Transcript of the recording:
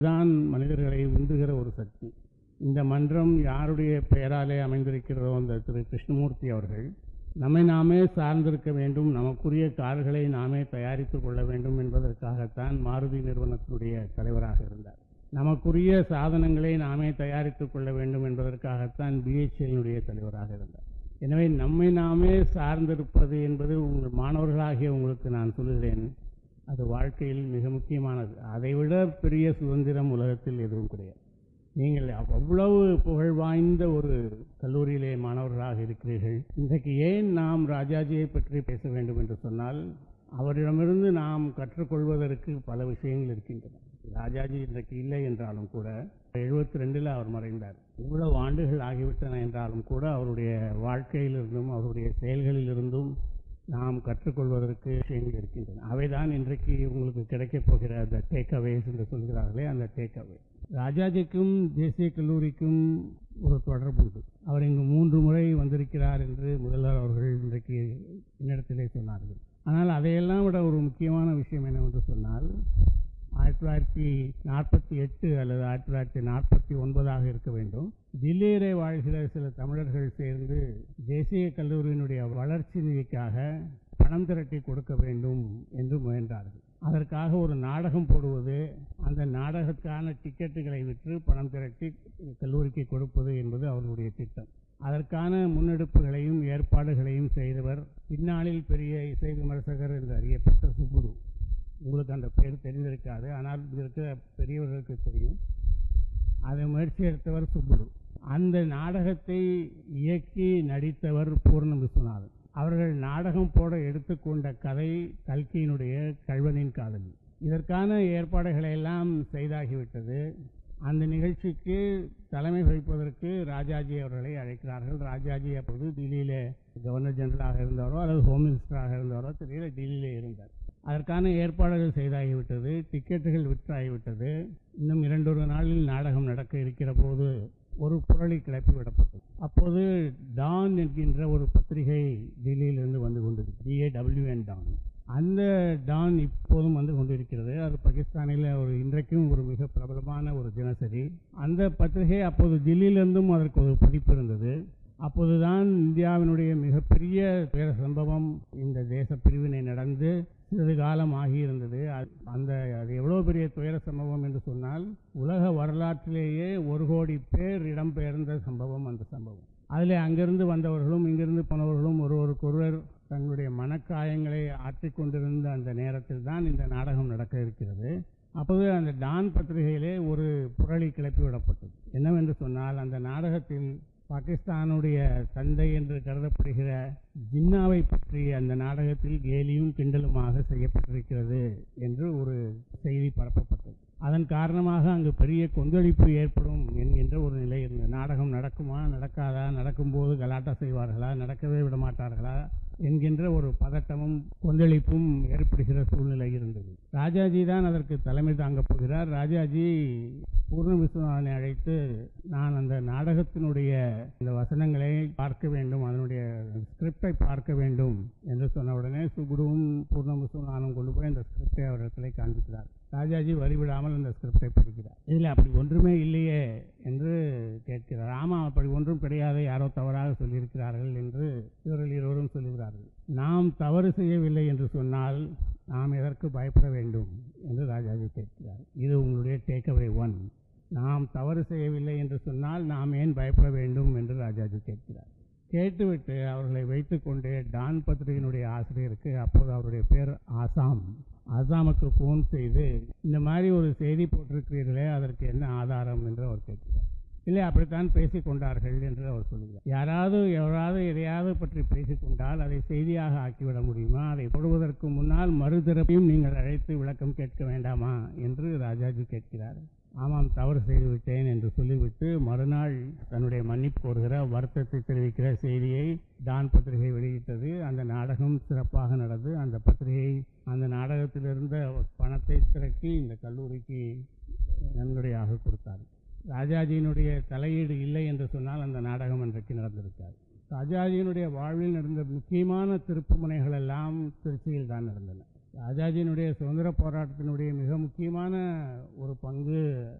தான் மனிதர்களை உந்துகிற ஒரு சக்தி. இந்த மன்றம் யாருடைய பெயராலே அமைந்திருக்கிறதோ அந்த திரு கிருஷ்ணமூர்த்தி அவர்கள் நம்மை நாமே சார்ந்திருக்க வேண்டும், நமக்குரிய கார்களை நாமே தயாரித்து கொள்ள வேண்டும் என்பதற்காகத்தான் மாருதி நிறுவனத்தினுடைய தலைவராக இருந்தார். நமக்குரிய சாதனங்களை நாமே தயாரித்து கொள்ள வேண்டும் என்பதற்காகத்தான் பிஹெச்எல்னுடைய தலைவராக இருந்தார். எனவே நம்மை நாமே சார்ந்திருப்பது என்பது உங்கள் மாணவர்களாகிய உங்களுக்கு நான் சொல்கிறேன், அது வாழ்க்கையில் மிக முக்கியமானது. அதைவிட பெரிய சுதந்திரம் உலகத்தில் எதுவும் கிடையாது. நீங்கள் அவ்வளவு புகழ் வாய்ந்த ஒரு கல்லூரியிலே மாணவர்களாக இருக்கிறீர்கள். இன்றைக்கு ஏன் நாம் ராஜாஜியை பற்றி பேச வேண்டும் என்று சொன்னால், அவரிடமிருந்து நாம் கற்றுக்கொள்வதற்கு பல விஷயங்கள் இருக்கின்றன. ராஜாஜி இன்றைக்கு இல்லை என்றாலும் கூட 72 அவர் மறைந்தார். இவ்வளவு ஆண்டுகள் ஆகிவிட்டன என்றாலும் கூட அவருடைய வாழ்க்கையிலிருந்தும் அவருடைய செயல்களிலிருந்தும் நாம் கற்றுக்கொள்வதற்கு விஷயங்கள் இருக்கின்றன. அவைதான் இன்றைக்கு உங்களுக்கு கிடைக்கப் போகிற அந்த டேக் அவேஸ் என்று சொல்கிறார்களே, அந்த டேக் அவே. ராஜாஜிக்கும் தேசிய கல்லூரிக்கும் ஒரு தொடர்பு உண்டு. அவர் இங்கு 3 முறை வந்திருக்கிறார் என்று முதல்வர் அவர்கள் இன்றைக்கு என்னிடத்திலே சொன்னார்கள். ஆனால் அதையெல்லாம் விட ஒரு முக்கியமான விஷயம் என்னவென்று சொன்னால், 1948 அல்லது 1949 இருக்க வேண்டும், தில்லியிலே வாழ்கிற சில தமிழர்கள் சேர்ந்து தேசிய கல்லூரியினுடைய வளர்ச்சி நிதிக்காக பணம் திரட்டி கொடுக்க வேண்டும் என்று முயன்றார்கள். அதற்காக ஒரு நாடகம் போடுவது, அந்த நாடகத்துக்கான டிக்கெட்டுகளை விற்று பணம் திரட்டி கல்லூரிக்கு கொடுப்பது என்பது அவர்களுடைய திட்டம். அதற்கான முன்னெடுப்புகளையும் ஏற்பாடுகளையும் செய்தவர் பின்னாளில் பெரிய இசை விமர்சகர் என்று அறியப்பட்ட சுப்புடு. உங்களுக்கு அந்த பேர் தெரிந்திருக்காது, ஆனால் இருக்கிற பெரியவர்களுக்கு தெரியும். அதை முயற்சி எடுத்தவர் சுப்புடு. அந்த நாடகத்தை இயக்கி நடித்தவர் பூர்ண விஸ்வநாதன். அவர்கள் நாடகம் போட எடுத்துக்கொண்ட கதை கல்கியினுடைய கள்வனின் காதலி. இதற்கான ஏற்பாடுகளை எல்லாம் செய்தாகிவிட்டது. அந்த நிகழ்ச்சிக்கு தலைமை வகிப்பதற்கு ராஜாஜி அவர்களை அழைக்கிறார்கள். ராஜாஜி அப்போது தில்லியிலே கவர்னர் ஜெனரலாக இருந்தவரோ அல்லது ஹோம் மினிஸ்டராக இருந்தவரோ தெரியல, தில்லியிலே இருந்தார். அதற்கான ஏற்பாடுகள் செய்தாகிவிட்டது, டிக்கெட்டுகள் விற்றாகிவிட்டது. இன்னும் 2 நாளில் நாடகம் நடக்க இருக்கிற போது ஒரு புரளி கிளப்பி விடப்பட்டது. அப்போது டான் என்கின்ற ஒரு பத்திரிகை தில்லியிலிருந்து வந்து கொண்டிருக்கு, DAWN டான். அந்த டான் இப்போதும் வந்து கொண்டிருக்கிறது. அது பாகிஸ்தானில் இன்றைக்கும் ஒரு மிக பிரபலமான ஒரு தினசரி. அந்த பத்திரிகை அப்போது தில்லியிலிருந்தும் அதற்கு ஒரு பதிப்பு இருந்தது. அப்போதுதான் இந்தியாவினுடைய மிகப்பெரிய துயர சம்பவம், இந்த தேச பிரிவினை நடந்து சிறிது காலம் ஆகியிருந்தது. அது எவ்வளோ பெரிய துயர சம்பவம் என்று சொன்னால், உலக வரலாற்றிலேயே 1 கோடி பேர் இடம்பெயர்ந்த சம்பவம் அந்த சம்பவம். அதில் அங்கிருந்து வந்தவர்களும் இங்கிருந்து போனவர்களும் ஒருவருக்கொருவர் தங்களுடைய மனக்காயங்களை ஆற்றிக்கொண்டிருந்த அந்த நேரத்தில் தான் இந்த நாடகம் நடக்க இருக்கிறது. அப்போது அந்த டான் பத்திரிகையிலே ஒரு புரளி கிளப்பி விடப்பட்டது. என்னவென்று சொன்னால், அந்த நாடகத்தில் பாகிஸ்தானுடைய தந்தை என்று கருதப்படுகிற ஜின்னாவை பற்றி அந்த நாடகத்தில் கேலியும் கிண்டலுமாக செய்யப்பட்டிருக்கிறது என்று ஒரு செய்தி பரப்பப்பட்டது. அதன் காரணமாக அங்கு பெரிய கொந்தளிப்பு ஏற்படும் என்கின்ற ஒரு நிலை இருந்தது. நாடகம் நடக்குமா நடக்காதா, நடக்கும்போது கலாட்டா செய்வார்களா, நடக்கவே விட மாட்டார்களா என்கின்ற ஒரு பதட்டமும் கொந்தளிப்பும் ஏற்படுகிற சூழ்நிலை இருந்தது. ராஜாஜி தான் அதற்கு தலைமை தாங்கப் போகிறார். ராஜாஜி பூர்ண விஸ்வநாதனை அழைத்து, நான் அந்த நாடகத்தினுடைய இந்த வசனங்களை பார்க்க வேண்டும், அதனுடைய ஸ்கிரிப்டை பார்க்க வேண்டும் என்று சொன்ன உடனே சுப்புடுவும் பூர்ண விஸ்வநாதனும் கொண்டு போய் அந்த ஸ்கிரிப்டை அவர்களை காண்பிக்கிறார். ராஜாஜி வழிவிடாமல் அந்த ஸ்கிரிப்டை படிக்கிறார். இதில் அப்படி ஒன்றுமே இல்லையே என்று கேட்கிறார். ஆமாம், அப்படி ஒன்றும் கிடையாது, யாரோ தவறாக சொல்லியிருக்கிறார்கள் என்று இவர்கள் இருவரும் சொல்லுகிறார்கள். நாம் தவறு செய்யவில்லை என்று சொன்னால் நாம் எதற்கு பயப்பட வேண்டும் என்று ராஜாஜி கேட்கிறார். இது உங்களுடைய டேக்அவே 1. நாம் தவறு செய்யவில்லை என்று சொன்னால் நாம் ஏன் பயப்பட வேண்டும் என்று ராஜாஜி கேட்கிறார். கேட்டுவிட்டு அவர்களை வைத்துக்கொண்டே டான் பத்திரிகையினுடைய ஆசிரியருக்கு, அப்போது அவருடைய பேர் ஆசாமுக்கு ஃபோன் செய்து, இந்த மாதிரி ஒரு செய்தி போட்டிருக்கிறீர்களே, அதற்கு என்ன ஆதாரம் என்று அவர் கேட்கிறார். இல்லை, அப்படித்தான் பேசிக்கொண்டார்கள் என்று அவர் சொல்கிறார். எவராவது எதையாவது பற்றி பேசிக்கொண்டால் அதை செய்தியாக ஆக்கிவிட முடியுமா? அதை போடுவதற்கு முன்னால் மறுதரப்பையும் நீங்கள் அழைத்து விளக்கம் கேட்க வேண்டாமா என்று ராஜாஜி கேட்கிறார். ஆமாம், தவறு செய்துவிட்டேன் என்று சொல்லிவிட்டு மறுநாள் தன்னுடைய மன்னிப்பு கோருகிற, வருத்தத்தை தெரிவிக்கிற செய்தியை டான் பத்திரிகை வெளியிட்டது. அந்த நாடகம் சிறப்பாக நடந்து அந்த பத்திரிகை அந்த நாடகத்தில் இருந்த பணத்தை திரட்டி இந்த கல்லூரிக்கு நன்கொடையாக கொடுத்தார். ராஜாஜியினுடைய தலையீடு இல்லை என்று சொன்னால் அந்த நாடகம் அன்றைக்கு நடந்திருக்காது. ராஜாஜியினுடைய வாழ்வில் நடந்த முக்கியமான திருப்பு முனைகள் எல்லாம் திருச்சியில் தான் நடந்தன. ராஜாஜியினுடைய சுதந்திர போராட்டத்தினுடைய மிக முக்கியமான ஒரு பங்கு